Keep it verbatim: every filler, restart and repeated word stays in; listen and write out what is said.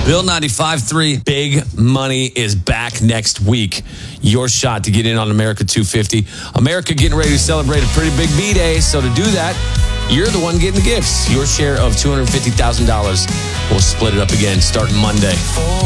Bill ninety-five point three, Big Money is back next week. Your shot to get in on America two fifty. America getting ready to celebrate a pretty big B-Day, so to do that, you're the one getting the gifts. Your share of two hundred fifty thousand dollars. We'll split it up again starting Monday.